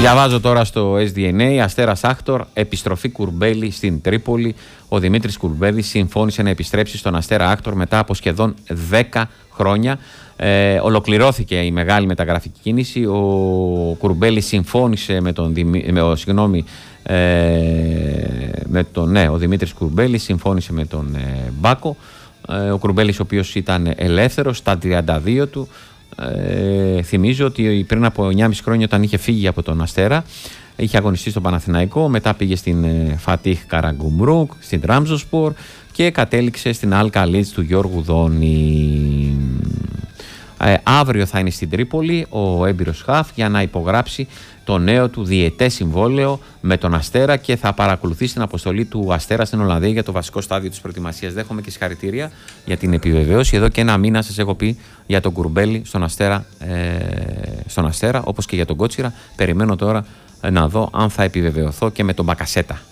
Διαβάζω τώρα στο SDNA, Αστέρας Άκτορ, επιστροφή Κουρμπέλη στην Τρίπολη. Ο Δημήτρης Κουρμπέλης συμφώνησε να επιστρέψει στον Αστέρα Άκτορ μετά από σχεδόν 10 χρόνια. Ολοκληρώθηκε η μεγάλη μεταγραφική κίνηση. Ο Κουρμπέλης συμφώνησε ο Δημήτρης Κουρμπέλης συμφώνησε με τον Μπάκο. Ο Κουρμπέλης, ο οποίος ήταν ελεύθερος στα 32 του. Θυμίζω ότι πριν από 9,5 χρόνια, όταν είχε φύγει από τον Αστέρα, είχε αγωνιστεί στον Παναθηναϊκό, μετά πήγε στην Φατίχ Καραγκουμρούκ, στην Τραμζοσπορ και κατέληξε στην Αλ Καλίτς του Γιώργου Δόνη. Αύριο θα είναι στην Τρίπολη ο έμπειρος χαφ για να υπογράψει το νέο του διετές συμβόλαιο με τον Αστέρα και θα παρακολουθήσει την αποστολή του Αστέρα στην Ολλανδία για το βασικό στάδιο της προετοιμασίας. Δέχομαι και συγχαρητήρια για την επιβεβαίωση. Εδώ και ένα μήνα σας έχω πει για τον Κουρμπέλη στον Αστέρα, όπως και για τον Κότσιρα. Περιμένω τώρα να δω αν θα επιβεβαιωθώ και με τον Μπακασέτα.